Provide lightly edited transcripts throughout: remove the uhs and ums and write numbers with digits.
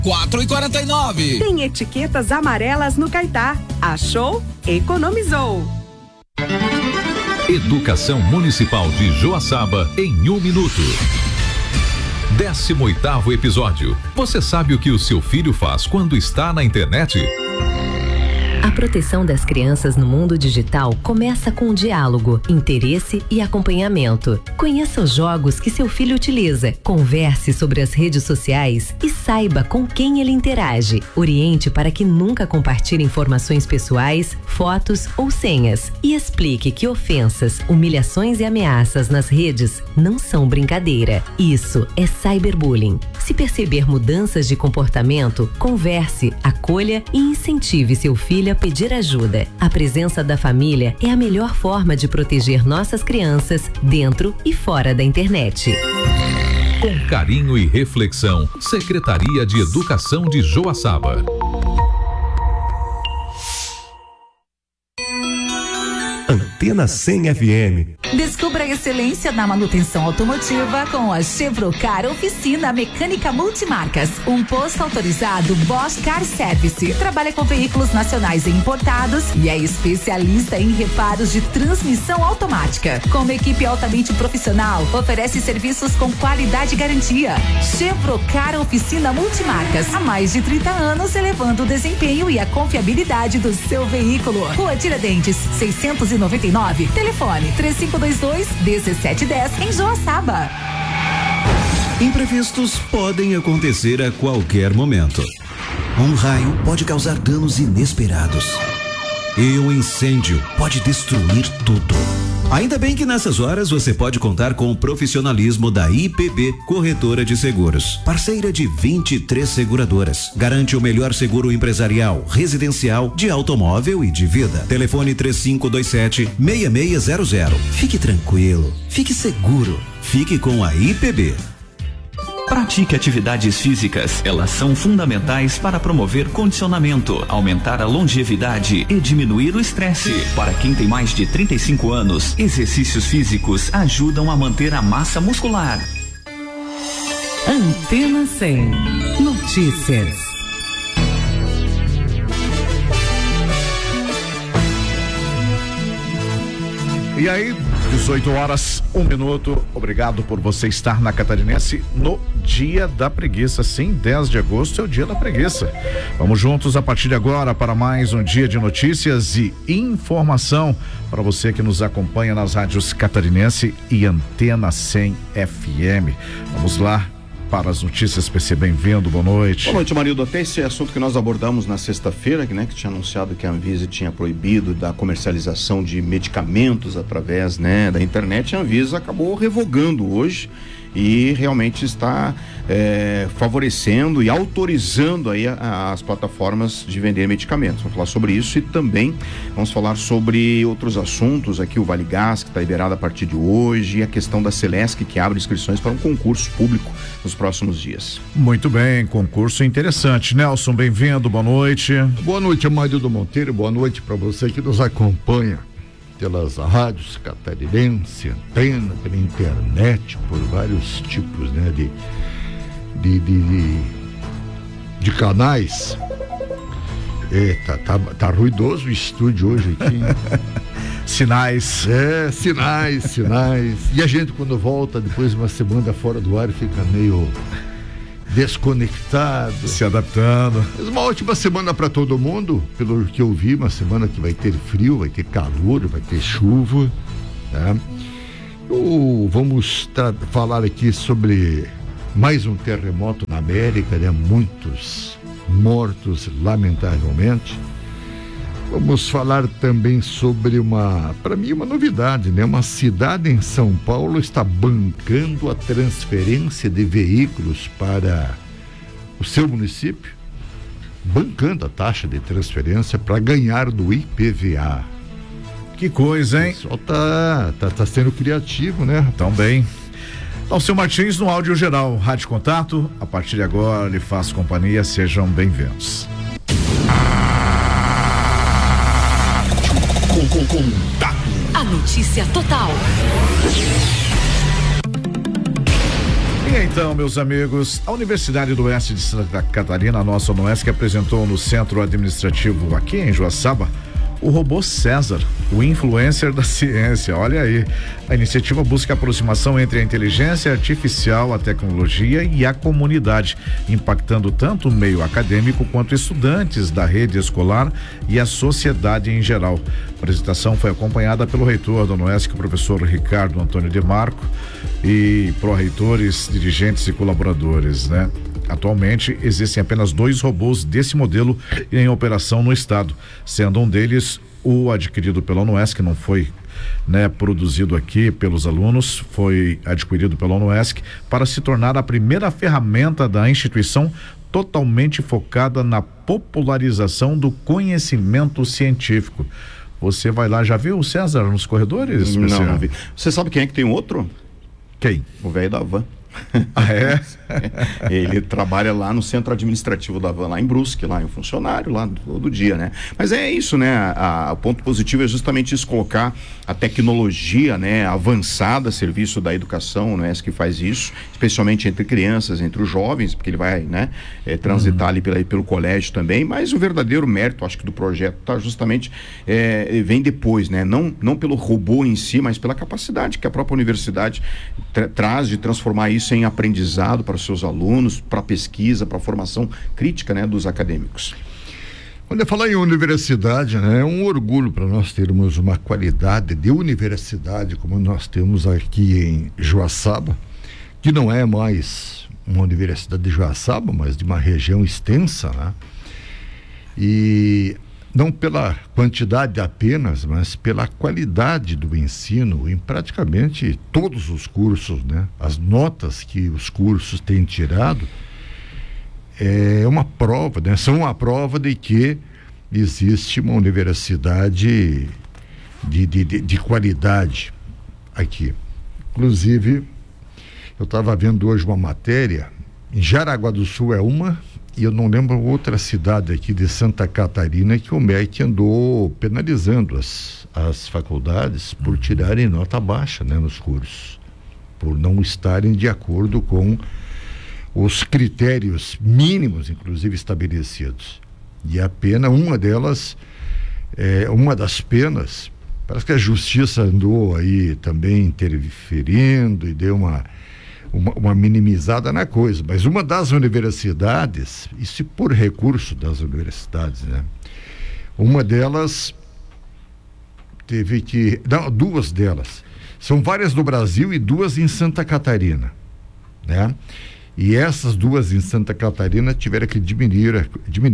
4,49. Tem etiquetas amarelas no Caetá. Achou? Economizou. Educação Municipal de Joaçaba em 1 minuto. 18º episódio. Você sabe o que o seu filho faz quando está na internet? A proteção das crianças no mundo digital começa com diálogo, interesse e acompanhamento. Conheça os jogos que seu filho utiliza, converse sobre as redes sociais e saiba com quem ele interage. Oriente para que nunca compartilhe informações pessoais, fotos ou senhas. E explique que ofensas, humilhações e ameaças nas redes não são brincadeira. Isso é cyberbullying. Se perceber mudanças de comportamento, converse, acolha e incentive seu filho a pedir ajuda. A presença da família é a melhor forma de proteger nossas crianças dentro e fora da internet. Com carinho e reflexão, Secretaria de Educação de Joaçaba. Antena 100 FM. Descubra a excelência na manutenção automotiva com a Chevrocar Oficina Mecânica Multimarcas. Um posto autorizado Bosch Car Service. Trabalha com veículos nacionais e importados e é especialista em reparos de transmissão automática. Com uma equipe altamente profissional, oferece serviços com qualidade e garantia. Chevrocar Oficina Multimarcas. Há mais de 30 anos, elevando o desempenho e a confiabilidade do seu veículo. Rua Tiradentes, 699. Telefone 3522-1710 em Joaçaba. Imprevistos podem acontecer a qualquer momento. Um raio pode causar danos inesperados. E um incêndio pode destruir tudo. Ainda bem que nessas horas você pode contar com o profissionalismo da IPB Corretora de Seguros, parceira de 23 seguradoras. Garante o melhor seguro empresarial, residencial, de automóvel e de vida. Telefone 3527-6600. Fique tranquilo, fique seguro, fique com a IPB. Pratique atividades físicas. Elas são fundamentais para promover condicionamento, aumentar a longevidade e diminuir o estresse. Para quem tem mais de 35 anos, exercícios físicos ajudam a manter a massa muscular. Antena 100. Notícias. E aí, 18 horas, 1 minuto. Obrigado por você estar na Catarinense no Dia da Preguiça. Sim, 10 de agosto é o Dia da Preguiça. Vamos juntos a partir de agora para mais um dia de notícias e informação para você que nos acompanha nas rádios Catarinense e Antena 100 FM. Vamos lá para as notícias. PC, bem-vindo, boa noite. Boa noite, Marildo. Até esse assunto que nós abordamos na sexta-feira, que tinha anunciado que a Anvisa tinha proibido da comercialização de medicamentos através, da internet, a Anvisa acabou revogando hoje e realmente está favorecendo e autorizando aí as plataformas de vender medicamentos. Vamos falar sobre isso e também vamos falar sobre outros assuntos aqui, o Vale Gás, que está liberado a partir de hoje, e a questão da Celesc, que abre inscrições para um concurso público nos próximos dias. Muito bem, concurso interessante. Nelson, bem-vindo, boa noite. Boa noite, Marildo Monteiro, boa noite para você que nos acompanha pelas rádios catarinense, antena, pela internet, por vários tipos, de canais. Tá ruidoso o estúdio hoje aqui. Sinais. Sinais. E a gente, quando volta depois de uma semana fora do ar, fica meio desconectado, se adaptando. Mas uma ótima semana para todo mundo, pelo que eu vi, uma semana que vai ter frio, vai ter calor, vai ter chuva, tá? Vamos falar aqui sobre mais um terremoto na América, muitos mortos, lamentavelmente. Vamos falar também sobre para mim, uma novidade, Uma cidade em São Paulo está bancando a transferência de veículos para o seu município, bancando a taxa de transferência para ganhar do IPVA. Que coisa, hein? O pessoal tá sendo criativo, Também. Alceu Martins no áudio geral, Rádio Contato, a partir de agora lhe faço companhia, sejam bem-vindos. A notícia total. E então, meus amigos, a Universidade do Oeste de Santa Catarina, a nossa UNOESC, apresentou no Centro Administrativo aqui em Joaçaba o robô César, o influencer da ciência. Olha aí, a iniciativa busca a aproximação entre a inteligência artificial, a tecnologia e a comunidade, impactando tanto o meio acadêmico quanto estudantes da rede escolar e a sociedade em geral. A apresentação foi acompanhada pelo reitor da UNOESC, o professor Ricardo Antônio de Marco, e pró-reitores, dirigentes e colaboradores, né? Atualmente existem apenas 2 robôs desse modelo em operação no estado, sendo um deles o adquirido pela UNOESC, que não foi, né, produzido aqui pelos alunos, foi adquirido pela UNOESC para se tornar a primeira ferramenta da instituição totalmente focada na popularização do conhecimento científico. Você vai lá, já viu o César nos corredores? Não vi. Você sabe quem é que tem outro? Quem? O velho da van. Ah, é? Ele trabalha lá no centro administrativo da van, lá em Brusque, lá é um funcionário lá todo dia, né? Mas é isso, né? O ponto positivo é justamente isso, colocar a tecnologia, né, avançada a serviço da educação, né, que faz isso, especialmente entre crianças, entre os jovens, porque ele vai, né, transitar ali pelo colégio também, mas o verdadeiro mérito, acho que do projeto tá justamente, vem depois, né? Não pelo robô em si, mas pela capacidade que a própria universidade traz de transformar isso em aprendizado para os seus alunos, para pesquisa, para a formação crítica, né, dos acadêmicos. Quando eu falar em universidade, né, é um orgulho para nós termos uma qualidade de universidade como nós temos aqui em Joaçaba, que não é mais uma universidade de Joaçaba, mas de uma região extensa, né? E não pela quantidade apenas, mas pela qualidade do ensino em praticamente todos os cursos, né? As notas que os cursos têm tirado é uma prova, né? São uma prova de que existe uma universidade de qualidade aqui. Inclusive, eu estava vendo hoje uma matéria, em Jaraguá do Sul é uma, e eu não lembro outra cidade aqui de Santa Catarina que o MEC andou penalizando as faculdades por tirarem nota baixa, né, nos cursos, por não estarem de acordo com os critérios mínimos, inclusive estabelecidos. E a pena, uma das penas, parece que a justiça andou aí também interferindo e deu uma minimizada na coisa, mas uma das universidades, isso por recurso das universidades, né? Uma delas duas delas, são várias no Brasil e 2 em Santa Catarina, né? E essas 2 em Santa Catarina tiveram que diminuir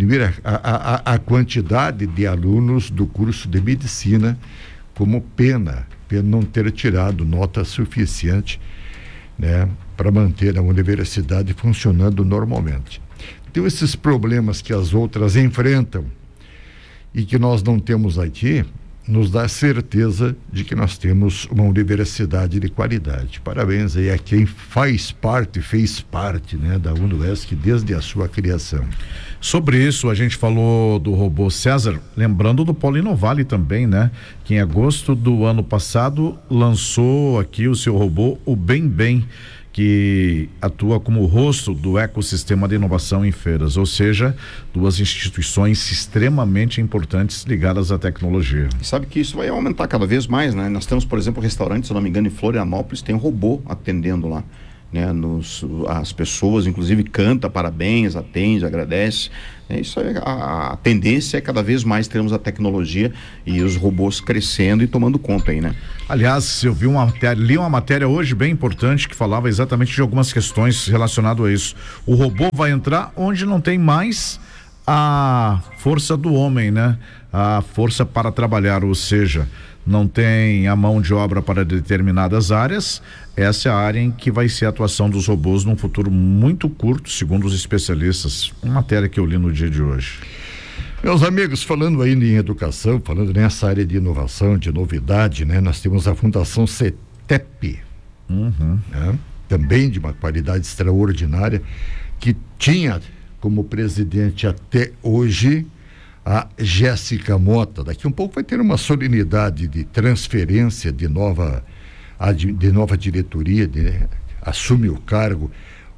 a quantidade de alunos do curso de medicina como pena não ter tirado nota suficiente, né, para manter a universidade funcionando normalmente. Então, esses problemas que as outras enfrentam e que nós não temos aqui, nos dá certeza de que nós temos uma universidade de qualidade. Parabéns aí a quem fez parte, né, da UNOESC desde a sua criação. Sobre isso, a gente falou do robô César, lembrando do Polo Inovale também, né? Que em agosto do ano passado lançou aqui o seu robô, o Bem, que atua como rosto do ecossistema de inovação em feiras, ou seja, 2 instituições extremamente importantes ligadas à tecnologia. E sabe que isso vai aumentar cada vez mais, né? Nós temos, por exemplo, restaurantes, se não me engano, em Florianópolis, tem um robô atendendo lá, né? As pessoas, inclusive, canta parabéns, atende, agradece. Isso é a tendência é cada vez mais termos a tecnologia e os robôs crescendo e tomando conta aí, né? Aliás, eu li uma matéria hoje bem importante que falava exatamente de algumas questões relacionadas a isso. O robô vai entrar onde não tem mais a força do homem, né? A força para trabalhar, ou seja, não tem a mão de obra para determinadas áreas. Essa é a área em que vai ser a atuação dos robôs num futuro muito curto, segundo os especialistas. Uma matéria que eu li no dia de hoje. Meus amigos, falando aí em educação, falando nessa área de inovação, de novidade, né? Nós temos a Fundação CETEP, né? Também de uma qualidade extraordinária, que tinha como presidente até hoje a Jéssica Mota. Daqui um pouco vai ter uma solenidade de transferência de nova diretoria, assume o cargo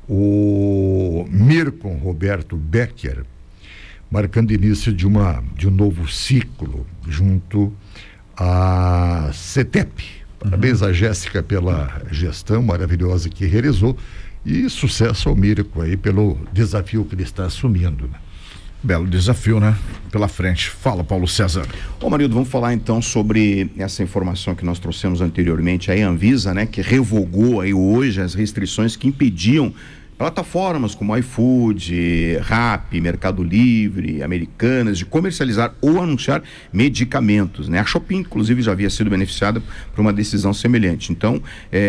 o Mirko Roberto Becker, marcando início de um novo ciclo junto à CETEP. Parabéns a Jéssica pela gestão maravilhosa que realizou e sucesso ao Mirko aí pelo desafio que ele está assumindo, né? Belo desafio, né? Pela frente. Fala, Paulo César. Ô, Marildo, vamos falar então sobre essa informação que nós trouxemos anteriormente, a Anvisa, né? Que revogou aí hoje as restrições que impediam plataformas como iFood, Rappi, Mercado Livre, Americanas, de comercializar ou anunciar medicamentos, né? A Shopee, inclusive, já havia sido beneficiada por uma decisão semelhante. Então,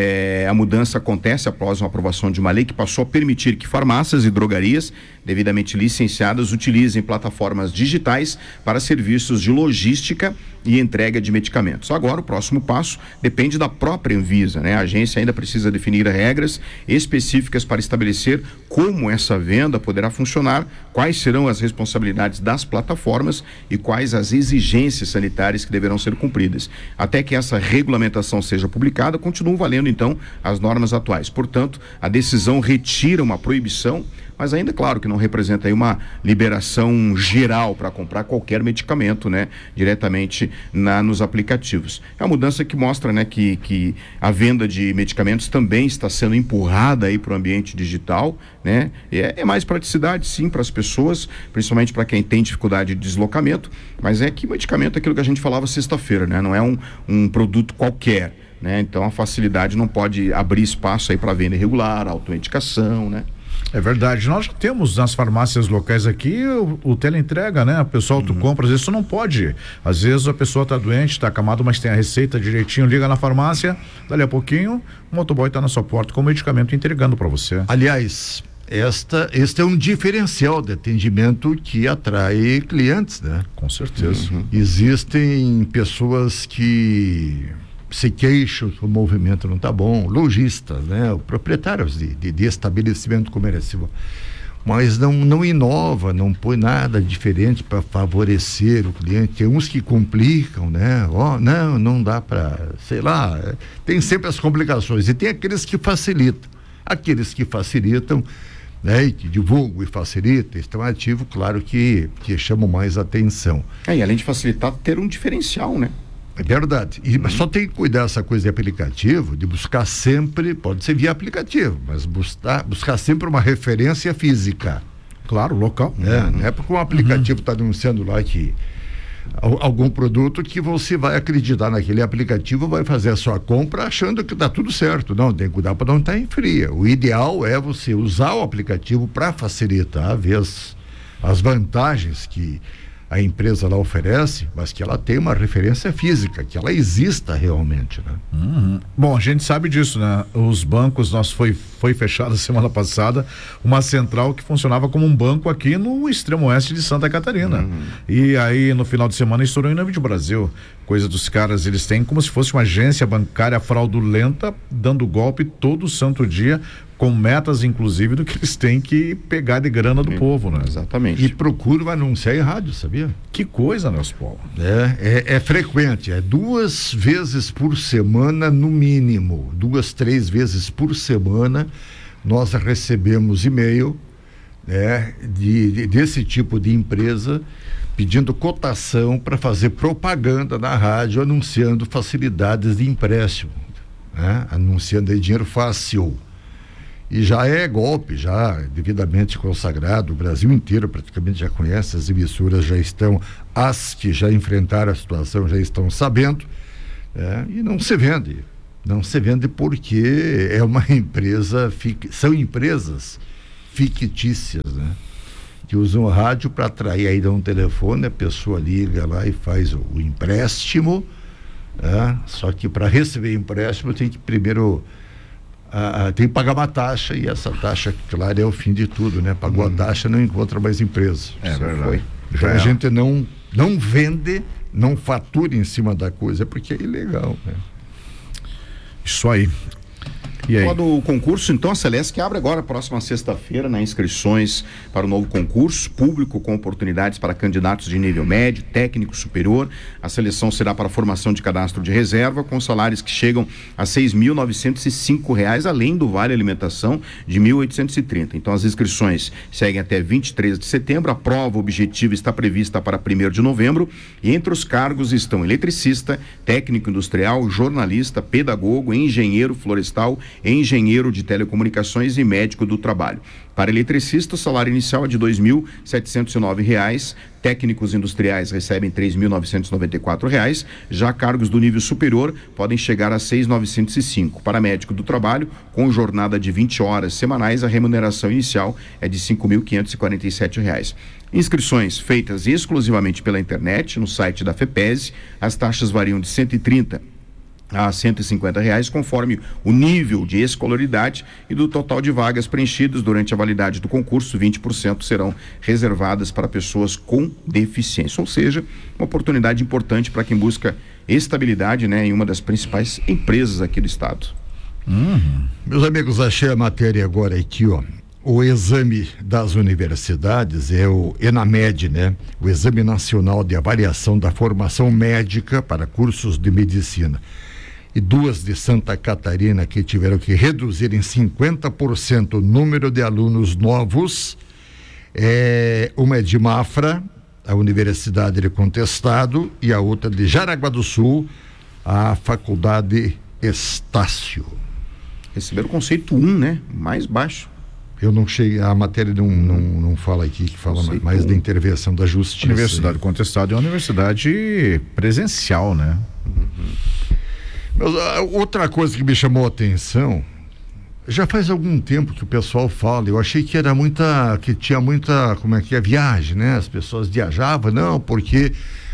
a mudança acontece após uma aprovação de uma lei que passou a permitir que farmácias e drogarias devidamente licenciadas utilizem plataformas digitais para serviços de logística e entrega de medicamentos. Agora, o próximo passo depende da própria Anvisa, né? A agência ainda precisa definir regras específicas para estabelecer como essa venda poderá funcionar, quais serão as responsabilidades das plataformas e quais as exigências sanitárias que deverão ser cumpridas. Até que essa regulamentação seja publicada, continuam valendo então as normas atuais. Portanto, a decisão retira uma proibição, mas ainda, claro, que não representa aí uma liberação geral para comprar qualquer medicamento, né, diretamente nos aplicativos. É uma mudança que mostra, né, que a venda de medicamentos também está sendo empurrada aí para o ambiente digital, né? É mais praticidade, sim, para as pessoas, principalmente para quem tem dificuldade de deslocamento, mas é que medicamento é aquilo que a gente falava sexta-feira, né? Não é um produto qualquer, né? Então a facilidade não pode abrir espaço aí para venda irregular, automedicação, né? É verdade, nós já temos nas farmácias locais aqui o teleentrega, né? O pessoal, tu compra, às vezes tu não pode, às vezes a pessoa tá doente, tá acamado, mas tem a receita direitinho, liga na farmácia, dali a pouquinho o motoboy tá na sua porta com o medicamento entregando para você. Aliás, este é um diferencial de atendimento que atrai clientes, né? Com certeza. Existem pessoas que se queixam que o movimento não está bom, lojistas, né? Proprietários de estabelecimento comercial, mas não inova, não põe nada diferente para favorecer o cliente. Tem uns que complicam, né? Não dá para, sei lá, tem sempre as complicações, e tem aqueles que facilitam, né, e que divulgam e facilitam, estão ativos, claro que chamam mais atenção. E além de facilitar, ter um diferencial, né? É verdade, mas só tem que cuidar dessa coisa de aplicativo, de buscar sempre, pode ser via aplicativo, mas buscar sempre uma referência física. Claro, local. Não é porque um aplicativo está anunciando lá que algum produto que você vai acreditar naquele aplicativo, vai fazer a sua compra achando que está tudo certo. Não, tem que cuidar para não estar em fria. O ideal é você usar o aplicativo para facilitar, ver as vantagens que a empresa lá oferece, mas que ela tem uma referência física, que ela exista realmente, né? Bom, a gente sabe disso, né? Os bancos, foi fechada semana passada uma central que funcionava como um banco aqui no extremo oeste de Santa Catarina. E aí no final de semana estourou em nome de Brasil. Coisa dos caras, eles têm como se fosse uma agência bancária fraudulenta, dando golpe todo santo dia, com metas, inclusive, do que eles têm que pegar de grana do povo, né? Exatamente. E procuram anunciar em rádio, sabia? Que coisa, Nelson Paulo. É frequente, 2 vezes por semana, no mínimo, 2, 3 vezes por semana, nós recebemos e-mail, né, desse tipo de empresa, pedindo cotação para fazer propaganda na rádio, anunciando facilidades de empréstimo, né? Anunciando aí dinheiro fácil. E já é golpe, já devidamente consagrado, o Brasil inteiro praticamente já conhece, as emissoras já estão, as que já enfrentaram a situação já estão sabendo, e não se vende porque é uma empresa, são empresas fictícias, né? Que usam o rádio para atrair, aí dá um telefone, a pessoa liga lá e faz o empréstimo, só que para receber empréstimo tem que primeiro tem que pagar uma taxa, e essa taxa, claro, é o fim de tudo, né? Pagou a taxa, não encontra mais empresa. É verdade. Então a gente não vende, não fatura em cima da coisa, porque é ilegal, né? Isso aí. E aí? Do concurso, então, a Celesc abre agora, próxima sexta-feira, inscrições para o novo concurso público com oportunidades para candidatos de nível médio, técnico, superior. A seleção será para a formação de cadastro de reserva, com salários que chegam a R$ 6.905, além do vale alimentação de R$ 1.830. Então, as inscrições seguem até 23 de setembro. A prova objetiva está prevista para 1º de novembro. E entre os cargos estão eletricista, técnico industrial, jornalista, pedagogo, engenheiro florestal, engenheiro de telecomunicações e médico do trabalho. Para eletricista, o salário inicial é de R$ 2.709, técnicos industriais recebem R$ 3.994, já cargos do nível superior podem chegar a R$ 6.905. Para médico do trabalho, com jornada de 20 horas semanais, a remuneração inicial é de R$ 5.547. Inscrições feitas exclusivamente pela internet, no site da FEPESE. As taxas variam de R$ 130 a R$ 150, conforme o nível de escolaridade, e do total de vagas preenchidas durante a validade do concurso, 20% serão reservadas para pessoas com deficiência, ou seja, uma oportunidade importante para quem busca estabilidade, em uma das principais empresas aqui do estado. Meus amigos, achei a matéria agora aqui, ó. O exame das universidades é o ENAMED, o Exame Nacional de Avaliação da Formação Médica para cursos de medicina. E duas de Santa Catarina que tiveram que reduzir em 50% o número de alunos novos. Uma é de Mafra, a Universidade de Contestado, e a outra de Jaraguá do Sul, a Faculdade Estácio. Receberam o conceito 1, mais baixo. Eu não cheguei, a matéria não fala aqui, que fala mais da intervenção da justiça. A Universidade Contestado é uma universidade presencial, Mas, outra coisa que me chamou a atenção, já faz algum tempo que o pessoal fala, eu achei que tinha muita, viagem, as pessoas viajavam, não, porque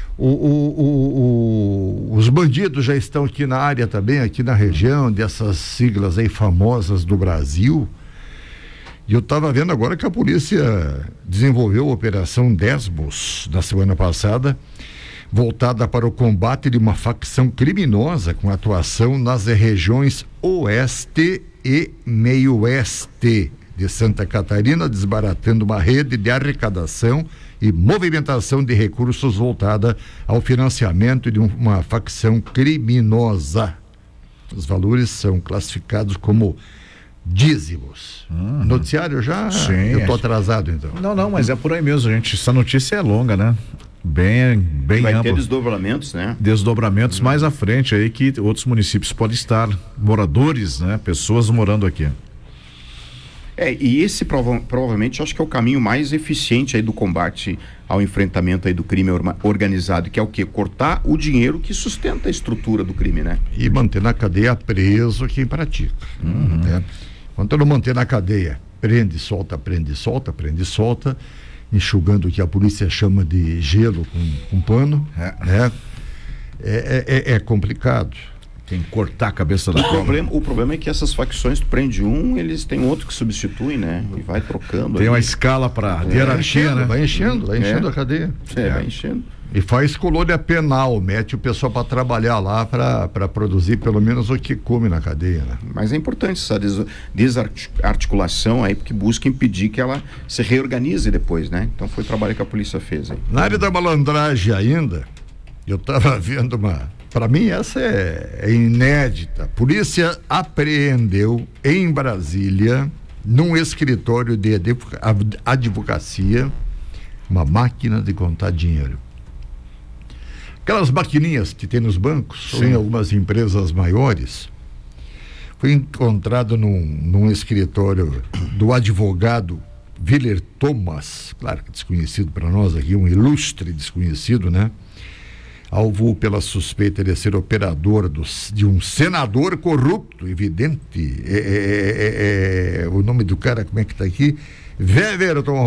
os bandidos já estão aqui na área também, aqui na região, dessas siglas aí famosas do Brasil. E eu estava vendo agora que a polícia desenvolveu a Operação Desmos na semana passada, voltada para o combate de uma facção criminosa com atuação nas regiões oeste e meio-oeste de Santa Catarina, desbaratando uma rede de arrecadação e movimentação de recursos voltada ao financiamento de uma facção criminosa. Os valores são classificados como dízimos. Noticiário já? Sim. Eu estou atrasado, então. Não, mas é por aí mesmo, gente. Essa notícia é longa, Bem vai ampla. Ter desdobramentos, Desdobramentos mais à frente aí, que outros municípios podem estar moradores, pessoas morando aqui. E esse provavelmente acho que é o caminho mais eficiente aí do combate ao enfrentamento aí do crime organizado, que é o quê? Cortar o dinheiro que sustenta a estrutura do crime, E manter na cadeia preso quem pratica. Quando não manter na cadeia, prende, solta, enxugando o que a polícia chama de gelo com pano, é complicado. Tem que cortar a cabeça da O problema é que essas facções, tu prende eles têm outro que substitui, e vai trocando. Tem uma escala para hierarquia, Vai enchendo a cadeia. Vai enchendo. E faz colônia penal, mete o pessoal para trabalhar lá, para produzir pelo menos o que come na cadeia, Mas é importante essa desarticulação aí, porque busca impedir que ela se reorganize depois, Então foi o trabalho que a polícia fez aí. Na área da malandragem ainda, eu estava vendo para mim essa é inédita. Polícia apreendeu em Brasília, num escritório de advocacia, uma máquina de contar dinheiro. Aquelas maquininhas que tem nos bancos, ou em algumas empresas maiores. Foi encontrado num escritório do advogado Willer Thomas, claro que desconhecido para nós aqui, um ilustre desconhecido, alvo pela suspeita de ser operador de um senador corrupto, evidente. O nome do cara, como é que está aqui? Weverton